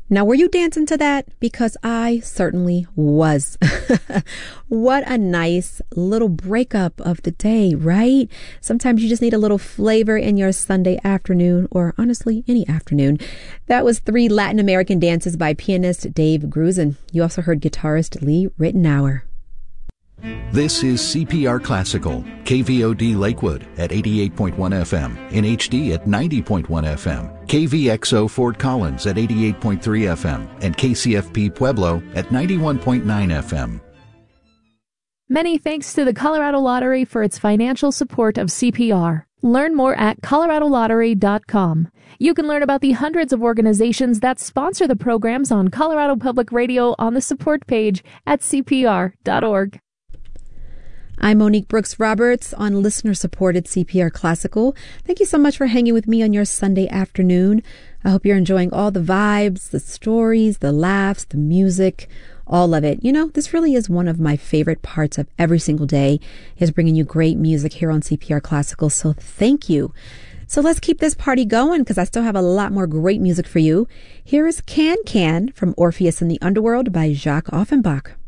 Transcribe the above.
Now, were you dancing to that? Because I certainly was. What a nice little breakup of the day, right? Sometimes you just need a little flavor in your Sunday afternoon, or honestly, any afternoon. That was 3 Latin American dances by pianist Dave Grusin. You also heard guitarist Lee Ritenour. This is CPR Classical, KVOD Lakewood at 88.1 FM, NHD at 90.1 FM, KVXO Fort Collins at 88.3 FM, and KCFP Pueblo at 91.9 FM. Many thanks to the Colorado Lottery for its financial support of CPR. Learn more at coloradolottery.com. You can learn about the hundreds of organizations that sponsor the programs on Colorado Public Radio on the support page at cpr.org. I'm Monique Brooks Roberts on listener-supported CPR Classical. Thank you so much for hanging with me on your Sunday afternoon. I hope you're enjoying all the vibes, the stories, the laughs, the music, all of it. You know, this really is one of my favorite parts of every single day, is bringing you great music here on CPR Classical. So thank you. So let's keep this party going, because I still have a lot more great music for you. Here is Can Can from Orpheus in the Underworld by Jacques Offenbach.